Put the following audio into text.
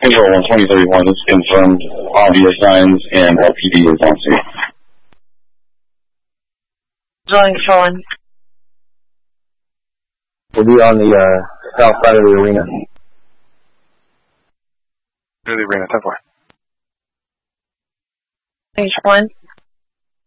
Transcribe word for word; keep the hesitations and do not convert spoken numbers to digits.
Control one twenty thirty-one, this is confirmed. Obvious signs and L P D is on scene. Drawing Control one. We'll be on the uh, south side of the arena. Near the arena, ten four. Control one.